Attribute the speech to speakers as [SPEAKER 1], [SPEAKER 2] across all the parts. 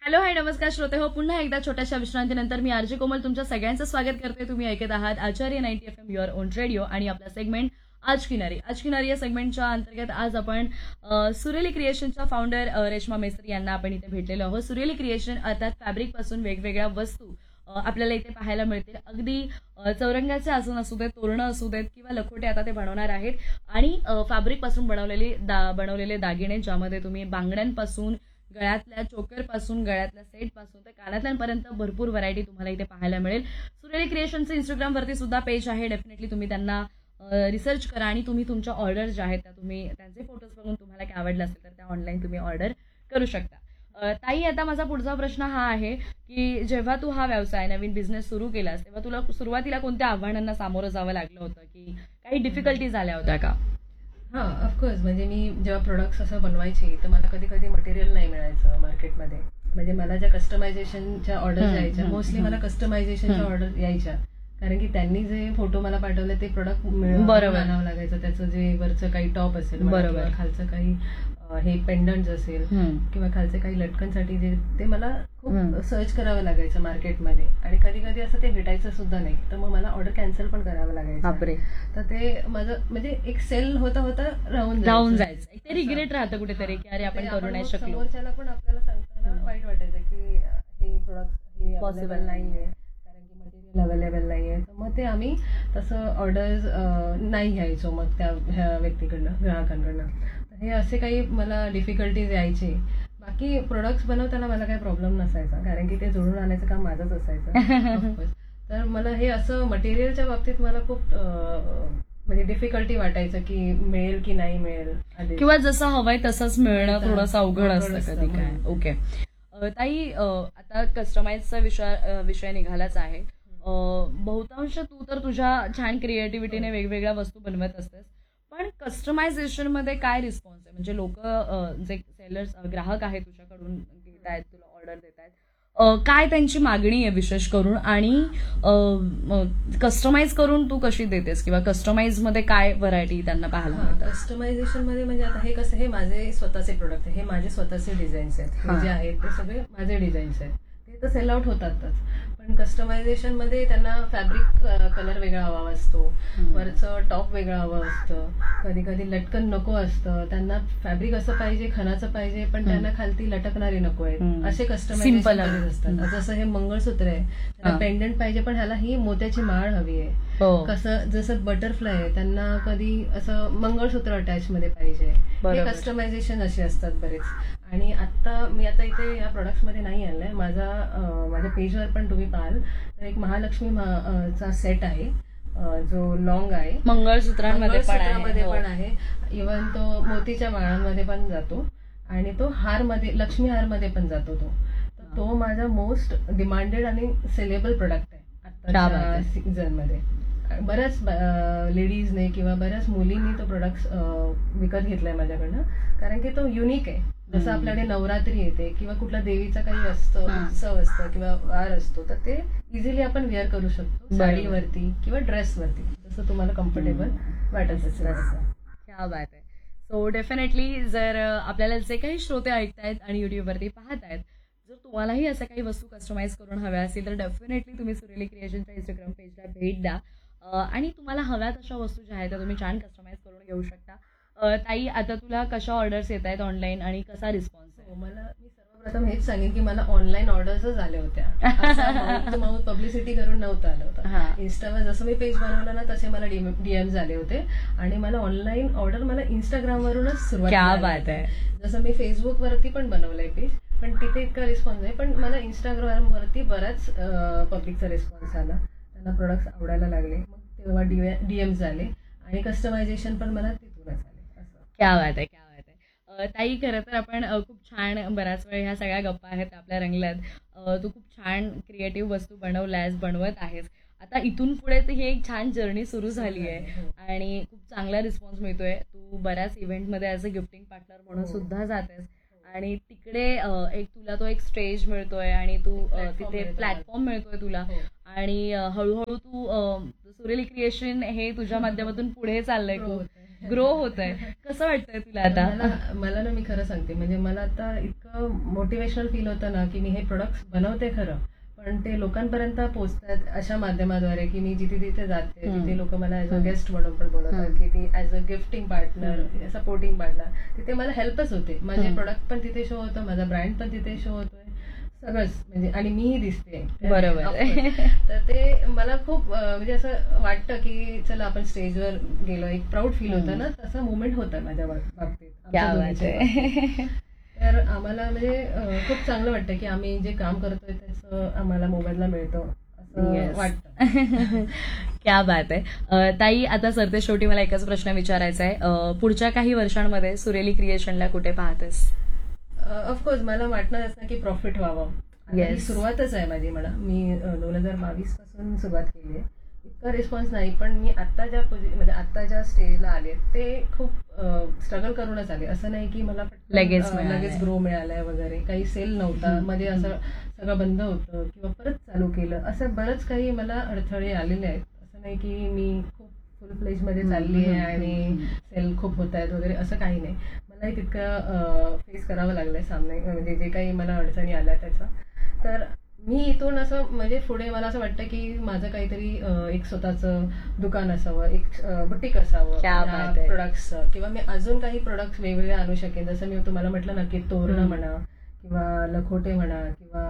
[SPEAKER 1] Hello hi नमस्कार श्रोते हो, पुन्हा एकदा छोट्याशा विश्रांतीनंतर मी आरजे कोमल तुमच्या सगळ्यांचं स्वागत करते. तुम्ही ऐकत आहात आचार्य 90 FM युअर ओन रेडिओ आणि आपला सेगमेंट आज किनारी या सेगमेंटच्या अंतर्गत आज आपण सुरेली क्रिएशनच्या फाउंडर रेश्मा मेस्त्री यांना आपण इथे भेटलेलो आहोत. सुरेली क्रिएशन अर्थात फॅब्रिक पासून वेगवेगळ्या वस्तू आपल्याला इथे पाहायला मिळतील. अगदी चौरंगाचे आसन असू देत, तोरणं असू देत किंवा लखोटे आता ते बनवणार आहेत. आणि फॅब्रिक पासून बनवलेले दागिने ज्यामध्ये तुम्ही बांगड्यांपासून, गळ्यातल्या चोकर पासून, गळ्यातल्या सेट पासून ते कानातल्यांपर्यंत भरपूर व्हरायटी तुम्हाला इथे पाहायला मिळेल. सुरेली क्रिएशनचं इंस्टाग्रामवरती सुद्धा पेज आहे. डेफिनेटली तुम्ही त्यांना रिसर्च करा आणि तुम्ही तुमच्या ऑर्डर ज्या आहेत त्या तुम्ही त्यांचे फोटोज बघून तुम्हाला काय आवडलं असेल तर त्या ऑनलाईन तुम्ही ऑर्डर करू शकता. ताई, आता माझा पुढचा प्रश्न हा आहे की जेव्हा तू हा व्यवसाय नवीन बिझनेस सुरू केलास तेव्हा तुला सुरुवातीला कोणत्या आव्हानांना सामोरं जावं लागलं होतं की काही डिफिकल्टीज आल्या होत्या का?
[SPEAKER 2] हां, ऑफकोर्स. म्हणजे मी जेव्हा प्रोडक्ट्स असं बनवायची तर मला कधी कधी मटेरियल नाही मिळायचं मार्केटमध्ये. म्हणजे मला ज्या कस्टमायझेशनच्या ऑर्डर यायच्या, मोस्टली मला कस्टमायझेशनच्या ऑर्डर यायच्या, कारण की त्यांनी जे फोटो मला पाठवले ते प्रोडक्ट
[SPEAKER 1] बरोबर.
[SPEAKER 2] आणावं लागायचं. त्याचं जे वरचं काही टॉप असेल म्हणा,
[SPEAKER 1] बरोबर.
[SPEAKER 2] किंवा खालचं काही हे पेंडंट असेल किंवा खालचे काही लटकनसाठी जे ते मला खूप सर्च करावं लागायचं मार्केटमध्ये. आणि कधी कधी असं ते भेटायचं सुद्धा नाही, तर मग मला ऑर्डर कॅन्सल पण करावं लागायचं.
[SPEAKER 1] बापरे.
[SPEAKER 2] तर ते माझं म्हणजे एक सेल होता राहून
[SPEAKER 1] जायचं. एक ते रिग्रेट राहतं कुठेतरी की अरे आपण करू नाही शकलो.
[SPEAKER 2] समोरच्याला पण आपल्याला सांगताना वाईट वाटायचं की हे प्रोडक्ट हे पॉसिबल नाहीये कारण की मटेरियल अवेलेबल नाहीये. तर मग ते आम्ही तसं ऑर्डर्स नाही घ्यायचो मग ह्या व्यक्तीकडनं, ग्राहकांकडनं. तर हे असे काही मला डिफिकल्टीज यायचे. बाकी प्रोडक्ट्स बनवताना मला काही प्रॉब्लेम नसायचा, कारण की ते जोडून आणायचं काम माझंच असायचं. तर मला हे असं मटेरियलच्या बाबतीत मला खूप म्हणजे डिफिकल्टी वाटायचं की मिळेल की नाही मिळेल,
[SPEAKER 1] किंवा जसं हवंय तसंच मिळणं थोडंसं अवघड असतं कधी काय. ओके ताई, आता कस्टमाइजचा विषय निघालाच आहे. बहुतांश तू तर तुझ्या छान क्रिएटिव्हिटीने वेगवेगळ्या वस्तू बनवत असतेस, पण कस्टमायझेशन मध्ये काय रिस्पॉन्स आहे? म्हणजे लोक जे सेलर्स ग्राहक आहेत तुझ्याकडून घेत आहेत, तुला ऑर्डर देत आहेत, काय त्यांची मागणी आहे विशेष करून, आणि कस्टमाइज करून तू कशी देतेस किंवा कस्टमाइज मध्ये काय व्हरायटी त्यांना पाहायला मिळतात?
[SPEAKER 2] कस्टमायझेशन मध्ये म्हणजे आता हे कसं, हे माझे स्वतःचे प्रोडक्ट आहे, हे माझे स्वतःचे डिझाईन्स आहेत. हे जे आहेत ते सगळे माझे डिझाईन्स आहेत. ते तर सेल आउट होतातच. पण कस्टमायझेशन मध्ये त्यांना फॅब्रिक कलर वेगळा हवा असतो, वरचं टॉप वेगळं हवं असतं, कधी कधी लटकन नको असतं, त्यांना फॅब्रिक असं पाहिजे, खणाचं पाहिजे, पण त्यांना खालती लटकणारी नको आहे, असे कस्टमायझेशन असतात. जसं हे मंगळसूत्र आहे, त्याला पेंडंट पाहिजे पण ह्याला ही मोत्याची माळ हवी आहे. कसं जसं बटरफ्लाय आहे, त्यांना कधी असं मंगळसूत्र अटॅच मध्ये पाहिजे. हे कस्टमायझेशन असे असतात बरेच. आणि मी आता इथे या प्रोडक्ट्स मध्ये नाही आणलंय, माझ्या पेजवर पण तुम्ही पाहाल तर एक महालक्ष्मी चा सेट आहे जो लॉंग आहे, मंगळसूत्रांमध्ये पण आहे, इव्हन तो मोतीच्या माळांमध्ये पण जातो आणि तो लक्ष्मी हार मध्ये पण जातो. तो माझा मोस्ट डिमांडेड आणि सेलेबल प्रोडक्ट आहे आताच्या सीझन मध्ये. बऱ्याच लेडीजने किंवा बऱ्याच मुलींनी तो प्रोडक्ट विकत घेतलाय माझ्याकडनं, कारण की तो युनिक आहे. जसं आपल्याकडे नवरात्री येते किंवा कुठला देवीचा काही उत्सव असतं किंवा वार असतो, तर ते इझिली आपण वेअर करू शकतो साडीवरती किंवा ड्रेसवरती, जसं तुम्हाला कम्फर्टेबल वाटत असेल.
[SPEAKER 1] क्या बात आहे. सो डेफिनेटली जर आपल्याला जे काही श्रोते ऐकतायत आणि युट्यूबवरती पाहत आहेत, जर तुम्हालाही असं काही वस्तू कस्टमाइज करून हव्या असतील तर डेफिनेटली तुम्ही सुरेली क्रिएशनच्या इंस्टाग्राम पेजला भेट द्या आणि तुम्हाला हव्या तशा वस्तू ज्या आहेत त्या तुम्ही छान कस्टमाइज करून घेऊ शकता. ताई, आता तुला कशा ऑर्डर्स येत आहेत ऑनलाईन आणि कसा रिस्पॉन्स आहे?
[SPEAKER 2] मी सर्वप्रथम हेच सांगेन की मला ऑनलाईन ऑर्डर्सच आल्या होत्या. माउथ पब्लिसिटी करून नव्हतं आलं होतं. इन्स्टावर जसं मी पेज बनवलं ना तसे मला डीएम्स आले होते आणि मला ऑनलाईन ऑर्डर मला इंस्टाग्रामवरूनच सुरुवात.
[SPEAKER 1] क्या बात आहे.
[SPEAKER 2] जसं मी फेसबुक वरती पण बनवलंय पेज, पण तिथे इतका रिस्पॉन्स नाही, पण मला इंस्टाग्राम वरती बराच पब्लिकचा रिस्पॉन्स आला, त्यांना प्रोडक्ट्स आवडायला लागले, मग तेव्हा डीएम्स आले आणि कस्टमायझेशन पण मला तिथूनच आले.
[SPEAKER 1] क्या बात आहे, क्या बात आहे. ताई, खरं तर आपण खूप छान बऱ्याच वेळ ह्या सगळ्या गप्पा आहेत आपल्या रंगल्यात. तू खूप छान क्रिएटिव्ह वस्तू बनवत आहेस. आता इथून पुढे ही एक छान जर्नी सुरू झाली आहे आणि खूप चांगला रिस्पॉन्स मिळतोय. तू बऱ्याच इव्हेंटमध्ये ॲज अ गिफ्टिंग पार्टनर म्हणून सुद्धा जातेस आणि तिकडे तुला तो एक स्टेज मिळतोय आणि तू तिथे प्लॅटफॉर्म मिळतोय तुला, आणि हळूहळू तू सुरेली क्रिएशन हे तुझ्या माध्यमातून पुढे चाललंय खूप. ग्रो होत आहे. कसं वाटतंय तुला आता?
[SPEAKER 2] मला ना, मी खरं सांगते, म्हणजे मला आता इतकं मोटिवेशनल फील होतं ना, की मी हे प्रोडक्ट्स बनवते खरं, पण ते लोकांपर्यंत पोहोचतात अशा माध्यमाद्वारे, की मी जिथे तिथे जाते, तिथे लोक मला ऍज अ गेस्ट म्हणून पण बोलवतात, की ती as a gifting partner, supporting partner, तिथे मला हेल्पच होते. माझे प्रोडक्ट पण तिथे शो होतं, माझा ब्रँड पण तिथे शो होतोय, सगळंच म्हणजे, आणि मीही दिसते.
[SPEAKER 1] बरोबर.
[SPEAKER 2] तर ते मला खूप म्हणजे असं वाटतं की चला आपण स्टेजवर गेलो, एक प्राऊड फील होतं ना, तसं मुवमेंट होतं माझ्या बाबतीत,
[SPEAKER 1] क्या
[SPEAKER 2] आमच्या
[SPEAKER 1] बात
[SPEAKER 2] दोघींच्या
[SPEAKER 1] आहे.
[SPEAKER 2] बाबतीत. तर आम्हाला म्हणजे खूप चांगलं वाटतं की आम्ही जे काम करतोय त्याचं आम्हाला मोबदला मिळतो असं
[SPEAKER 1] Yes.
[SPEAKER 2] वाटतं.
[SPEAKER 1] क्या बात आहे. ताई, आता सरते शेवटी मला एकच प्रश्न विचारायचा आहे. पुढच्या काही वर्षांमध्ये सुरेली क्रिएशनला कुठे पाहतेस?
[SPEAKER 2] ऑफकोर्स मला वाटणारच ना की प्रॉफिट व्हावं. आता ही
[SPEAKER 1] Yes.
[SPEAKER 2] सुरुवातच आहे माझी. मी 2022 पासून सुरुवात केली आहे. इतका रिस्पॉन्स नाही, पण मी आता ज्या म्हणजे आता ज्या स्टेजला आले ते खूप स्ट्रगल करूनच आले. असं नाही की मला पटकन,
[SPEAKER 1] लगेच मिळालंय.
[SPEAKER 2] लगेच ग्रो मिळालाय वगैरे. काही सेल नव्हता, मध्ये असं सगळं बंद होतं किंवा परत चालू केलं, असं बरंच काही मला अडथळे आलेले आहेत. असं नाही की मी खूप फुल फ्लेज मध्ये चालली आहे आणि सेल खूप होत आहेत वगैरे, असं काही नाही. मलाही तितकं फेस करावं लागलंय सामने, म्हणजे जे काही मला अडचणी आल्या त्याचा. तर मी इथून असं म्हणजे पुढे मला असं वाटतं की माझं काहीतरी एक स्वतःचं दुकान असावं, एक बुटीक असावं
[SPEAKER 1] क्या बात आहे.
[SPEAKER 2] प्रोडक्ट्सचं, किंवा मी अजून काही प्रोडक्ट्स वेगवेगळे आणू शकेन. जसं मी तुम्हाला म्हटलं ना की तोरणं म्हणा किंवा लखोटे म्हणा किंवा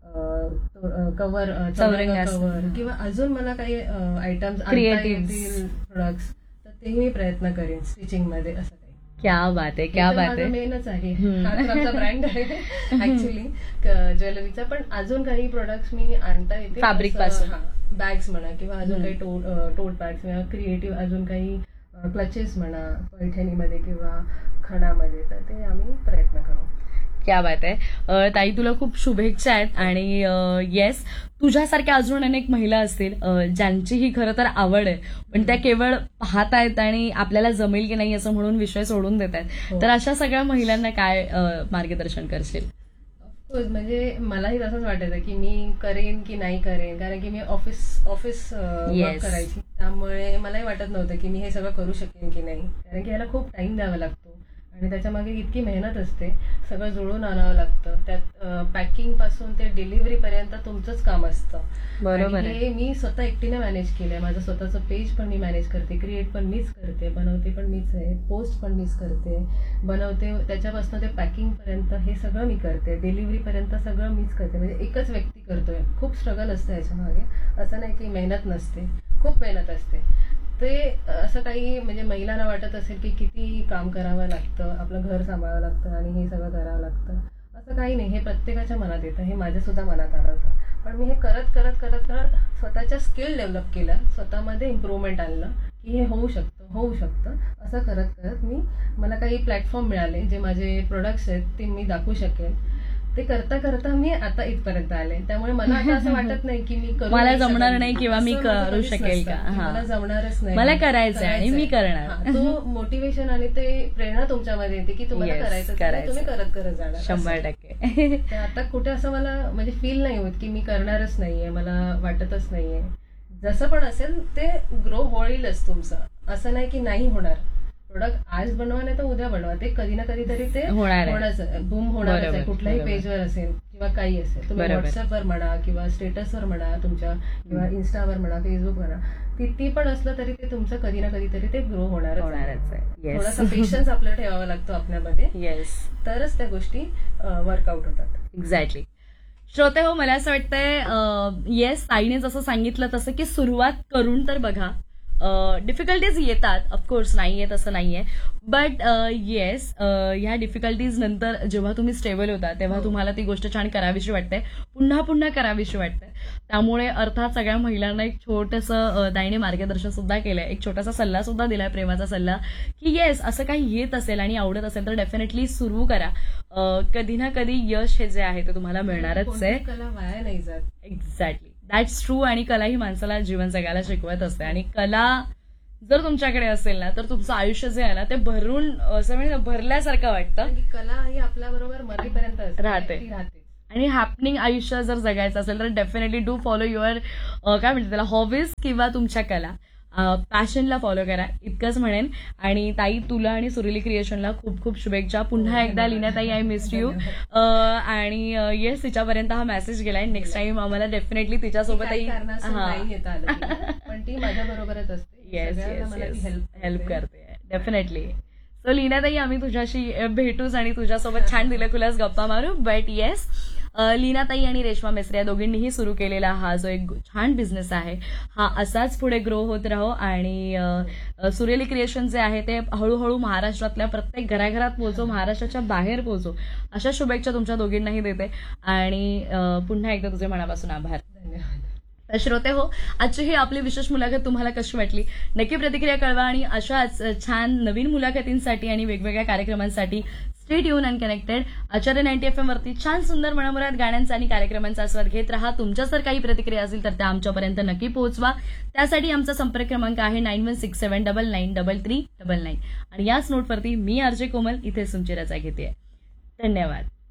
[SPEAKER 2] कव्हर,
[SPEAKER 1] चौरंग
[SPEAKER 2] कव्हर, किंवा अजून मला काही आयटम्स
[SPEAKER 1] Creatives.
[SPEAKER 2] प्रोडक्ट्स, तर तेही मी प्रयत्न करेन स्टिचिंग मध्ये. असं काही
[SPEAKER 1] क्या बात आहे, क्या बात आहे.
[SPEAKER 2] मेनच आहे, हा तर आमचा ब्रँड आहे ऍक्च्युली ज्वेलरीचा. पण अजून काही प्रोडक्ट्स मी आणता येते
[SPEAKER 1] Fabric पासून.
[SPEAKER 2] बॅग्स म्हणा किंवा अजून काही टोट बॅग्स किंवा क्रिएटिव्ह अजून काही क्लचेस म्हणा पैठणीमध्ये किंवा खणामध्ये, तर ते आम्ही प्रयत्न करू.
[SPEAKER 1] क्या बात आहे. ताई, तुला खूप शुभेच्छा आहेत. आणि येस, तुझ्यासारख्या अजून अनेक महिला असतील ज्यांची ही खरं तर आवड आहे, पण त्या केवळ पाहतायत आणि आपल्याला जमेल की नाही असं म्हणून विषय सोडून देत आहेत.
[SPEAKER 2] हो.
[SPEAKER 1] तर अशा सगळ्या महिलांना काय मार्गदर्शन करशील?
[SPEAKER 2] ऑफकोर्स म्हणजे मलाही तसंच वाटायचं की मी करेन की नाही करेन, कारण की मी ऑफिस वर्क
[SPEAKER 1] Yes.
[SPEAKER 2] करायची, त्यामुळे मलाही वाटत नव्हतं की मी हे सगळं करू शकेन की नाही, कारण की ह्याला खूप टाइम द्यावा लागतो आणि त्याच्यामागे इतकी मेहनत असते, सगळं जुळून आणावं लागतं. त्यात पॅकिंग पासून ते डिलिव्हरी पर्यंत तुमचंच काम असतं.
[SPEAKER 1] बरोबर
[SPEAKER 2] आणि
[SPEAKER 1] आहे.
[SPEAKER 2] हे मी स्वतः एकटीने मॅनेज केलंय. माझं स्वतःचं पेज पण मी मॅनेज करते, क्रिएट पण मीच करते, बनवते पण मीच आहे, पोस्ट पण मीच करते, बनवते, त्याच्यापासून ते पॅकिंग पर्यंत हे सगळं मी करते, डिलिव्हरी पर्यंत सगळं मीच करते. म्हणजे एकच व्यक्ती करतोय. खूप स्ट्रगल असतं याच्या मागे, असं नाही की मेहनत नसते, खूप मेहनत असते. ते असं काही म्हणजे महिलांना वाटत असेल की किती काम करावं लागतं, आपलं घर सांभाळावं लागतं आणि हे सगळं करावं लागतं, असं काही नाही. हे प्रत्येकाच्या मनात येतं, हे माझ्या सुद्धा मनात आलं होतं. पण मी हे करत करत करत करत स्वतःच्या स्किल डेव्हलप केल्या, स्वतःमध्ये इम्प्रूव्हमेंट आणलं की हे होऊ शकतं. असं करत करत मला काही प्लॅटफॉर्म मिळाले, जे माझे प्रोडक्ट्स आहेत ते मी दाखवू शकेन. ते करता करता मी आता इथपर्यंत आले. त्यामुळे मला आता असं वाटत नाही की मी
[SPEAKER 1] मला
[SPEAKER 2] नाही
[SPEAKER 1] जमणार
[SPEAKER 2] शकत.
[SPEAKER 1] नाही किंवा मी
[SPEAKER 2] असं माझं
[SPEAKER 1] करू
[SPEAKER 2] कधीच
[SPEAKER 1] शकेल
[SPEAKER 2] नसतं
[SPEAKER 1] का?
[SPEAKER 2] की
[SPEAKER 1] हा.
[SPEAKER 2] मला जमणारच नाही,
[SPEAKER 1] मला करायचंय आणि मी करणार.
[SPEAKER 2] हा, तो मोटिवेशन आणि ते प्रेरणा तुमच्यामध्ये येते की तुम्हाला
[SPEAKER 1] Yes,
[SPEAKER 2] करायचं, तुम्ही करत जाणार.
[SPEAKER 1] 100%.
[SPEAKER 2] तर आता कुठे असं मला म्हणजे फील नाही होत की मी करणारच नाहीये, मला वाटतच नाहीये. जसं पण असेल ते ग्रो होईलच तुमचं, असं नाही की नाही होणार. प्रोडक्ट आज बनवा नाही तर उद्या बनवा, ते कधी ना कधीतरी ते
[SPEAKER 1] होणार आहे.
[SPEAKER 2] बूम होणारच आहे.
[SPEAKER 1] बरोबर,
[SPEAKER 2] कुठल्याही
[SPEAKER 1] बरोबर.
[SPEAKER 2] पेजवर असेल किंवा काही असेल, तुम्ही
[SPEAKER 1] बरोबर.
[SPEAKER 2] व्हॉट्सअपवर म्हणा किंवा स्टेटसवर म्हणा तुमच्या, किंवा इन्स्टावर म्हणा, फेसबुक म्हणा, किती पण असलं तरी ते तुमचं कधी ना कधीतरी ते ग्रो होणारच
[SPEAKER 1] आहे. Yes.
[SPEAKER 2] थोडासा पेशन्स आपल्याला ठेवावा लागतो आपल्यामध्ये,
[SPEAKER 1] येस,
[SPEAKER 2] तरच त्या गोष्टी वर्कआउट होतात.
[SPEAKER 1] एक्झॅक्टली. श्रोते हो, मला असं वाटतंय येस, ताईने जसं सांगितलं तसं की सुरुवात करून तर बघा. डिफिकल्टीज येतात, ऑफकोर्स नाही येत असं नाहीये, बट येस, ह्या डिफिकल्टीज नंतर जेव्हा तुम्ही स्टेबल होता तेव्हा तुम्हाला ती गोष्ट छान करावीशी वाटते, पुन्हा पुन्हा करावीशी वाटते. त्यामुळे अर्थात सगळ्या महिलांना एक छोटंसं ताईने मार्गदर्शन सुद्धा केलंय, एक छोटासा सल्ला सुद्धा दिलाय, प्रेमाचा सल्ला, की येस, असं काही येत असेल आणि आवडत असेल तर डेफिनेटली सुरू करा. कधी ना कधी यश हे जे आहे ते तुम्हाला मिळणारच आहे.
[SPEAKER 2] कोणती कला वाया नाही जात.
[SPEAKER 1] Exactly, that's true. आणि कला ही माणसाला जीवन जगायला शिकवत असते, आणि कला जर तुमच्याकडे असेल ना तर तुमचं आयुष्य जे आहे ना ते भरून असं म्हणजे भरल्यासारखं वाटतं.
[SPEAKER 2] कारण की कला ही आपल्या बरोबर मरेपर्यंत
[SPEAKER 1] राहते. आणि हॅपनिंग आयुष्य जर जगायचं असेल तर डेफिनेटली डू फॉलो युअर काय म्हणतात त्याला, हॉबीज किंवा तुमच्या कला. पॅशनला फॉलो करा इतकंच म्हणेन. आणि ताई तुला आणि सुरेली क्रिएशनला खूप खूप शुभेच्छा. पुन्हा एकदा लीनाताई आय मिस यू. आणि येस तिच्यापर्यंत हा मेसेज गेलाय. नेक्स्ट टाइम आम्हाला डेफिनेटली तिच्यासोबतही
[SPEAKER 2] नाही येता आलं पण ती माझ्या बरोबरच असते.
[SPEAKER 1] येस येस येस हेल्प करते डेफिनेटली. सो लीनाताई आम्ही तुझ्याशी भेटूच आणि तुझ्यासोबत छान दिलखुलास गप्पा मारू. बट येस लीनाताई आणि रेश्मा मेस्त्री या दोघींनीही सुरू केलेला हा जो एक छान बिझनेस आहे हा असाच पुढे ग्रो होत राहो. आणि सुरेली क्रिएशन जे आहे ते हळूहळू महाराष्ट्रातल्या प्रत्येक घराघरात पोहोचो, महाराष्ट्राच्या बाहेर पोहोचो अशा शुभेच्छा तुमच्या दोघींनाही देते. आणि पुन्हा एकदा तुझे मनापासून आभार.
[SPEAKER 2] धन्यवाद.
[SPEAKER 1] तर श्रोते हो, आजची ही आपली विशेष मुलाखत तुम्हाला कशी वाटली नक्की प्रतिक्रिया कळवा. आणि अशाच छान नवीन मुलाखतींसाठी आणि वेगवेगळ्या कार्यक्रमांसाठी stay tune and connected. Acharya 90 FM वरती छान सुंदर मनमुराद गाण्यांचा आणि कार्यक्रमांचा आस्वाद घेत राहा. तुमच्या जर काही प्रतिक्रिया असतील तर त्या आमच्यापर्यंत नक्की पोहोचवा. त्यासाठी आमचा संपर्क क्रमांक आहे 9167993399. आणि याच नोटवरती मी आरजे कोमल इथे तुमची रजा घेते. धन्यवाद.